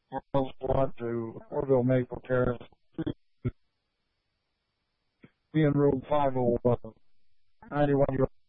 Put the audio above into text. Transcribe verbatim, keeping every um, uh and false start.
Charles Watt to Orville Maple Terrace, being Road five oh one, ninety-one year old